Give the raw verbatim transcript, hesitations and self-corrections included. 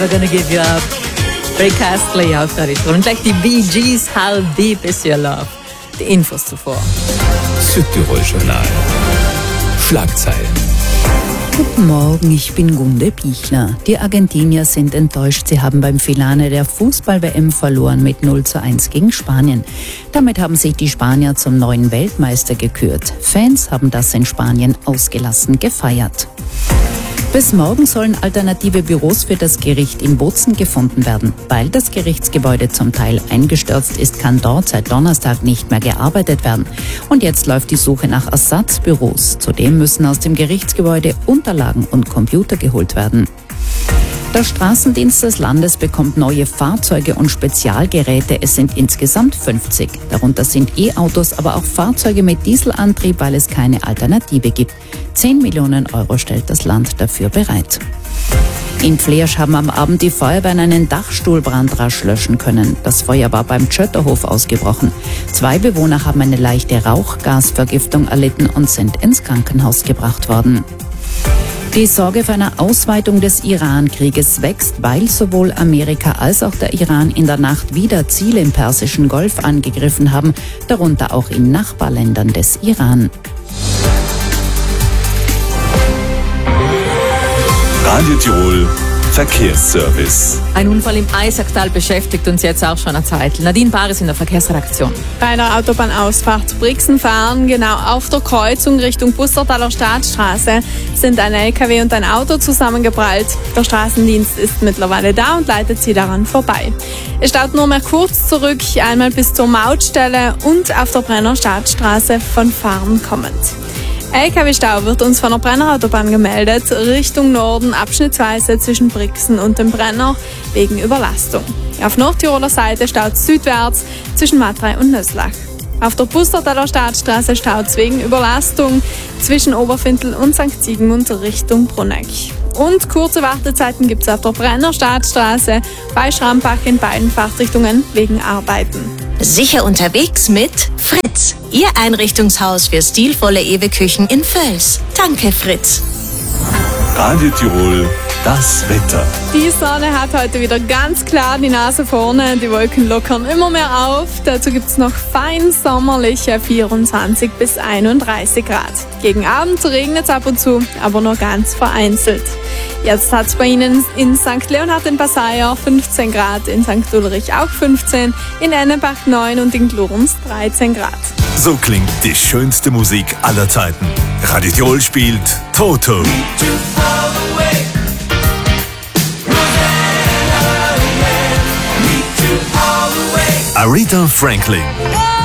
We're gonna give you up. Rick Astley auf Radio Tirol. Und gleich die Bee Gees, How Deep Is Your Love? Die Infos zuvor. Südtirol Journal. Schlagzeilen. Guten Morgen, ich bin Gunde Pichler. Die Argentinier sind enttäuscht. Sie haben beim Finale der Fußball-W M verloren mit null zu eins gegen Spanien. Damit haben sich die Spanier zum neuen Weltmeister gekürt. Fans haben das in Spanien ausgelassen gefeiert. Bis morgen sollen alternative Büros für das Gericht in Bozen gefunden werden. Weil das Gerichtsgebäude zum Teil eingestürzt ist, kann dort seit Donnerstag nicht mehr gearbeitet werden. Und jetzt läuft die Suche nach Ersatzbüros. Zudem müssen aus dem Gerichtsgebäude Unterlagen und Computer geholt werden. Der Straßendienst des Landes bekommt neue Fahrzeuge und Spezialgeräte. Es sind insgesamt fünfzig. Darunter sind E-Autos, aber auch Fahrzeuge mit Dieselantrieb, weil es keine Alternative gibt. zehn Millionen Euro stellt das Land dafür bereit. In Fleersch haben am Abend die Feuerwehren einen Dachstuhlbrand rasch löschen können. Das Feuer war beim Tschötterhof ausgebrochen. Zwei Bewohner haben eine leichte Rauchgasvergiftung erlitten und sind ins Krankenhaus gebracht worden. Die Sorge vor einer Ausweitung des Iran-Krieges wächst, weil sowohl Amerika als auch der Iran in der Nacht wieder Ziele im Persischen Golf angegriffen haben, darunter auch in Nachbarländern des Iran. Radio Tirol Verkehrsservice. Ein Unfall im Eisacktal beschäftigt uns jetzt auch schon eine Zeit. Nadine Baris in der Verkehrsredaktion. Bei einer Autobahnausfahrt zu Brixen fahren, genau auf der Kreuzung Richtung Pustertaler Staatsstraße, sind ein L K W und ein Auto zusammengeprallt. Der Straßendienst ist mittlerweile da und leitet sie daran vorbei. Es staut nur mehr kurz zurück, einmal bis zur Mautstelle und auf der Brenner Staatsstraße von Fahren kommend. L K W-Stau wird uns von der Brenner Autobahn gemeldet, Richtung Norden abschnittsweise zwischen Brixen und dem Brenner wegen Überlastung. Auf Nordtiroler Seite staut es südwärts zwischen Matrei und Nöslach. Auf der Pustertaler Staatsstraße staut es wegen Überlastung zwischen Oberfintel und Sankt Sigmund Richtung Bruneck. Und kurze Wartezeiten gibt es auf der Brenner Staatsstraße bei Schrampach in beiden Fahrtrichtungen wegen Arbeiten. Sicher unterwegs mit Fritz, Ihr Einrichtungshaus für stilvolle Ewe-Küchen in Völs. Danke, Fritz. Radio Tirol, das Wetter. Die Sonne hat heute wieder ganz klar die Nase vorne. Die Wolken lockern immer mehr auf. Dazu gibt es noch fein sommerliche vierundzwanzig bis einunddreißig Grad. Gegen Abend regnet es ab und zu, aber nur ganz vereinzelt. Jetzt hat es bei Ihnen in Sankt Leonhard in Passaier fünfzehn Grad, in Sankt Ulrich auch fünfzehn, in Ennebach neun und in Glurns dreizehn Grad. So klingt die schönste Musik aller Zeiten. Radio Tirol spielt Toto. Aretha Franklin.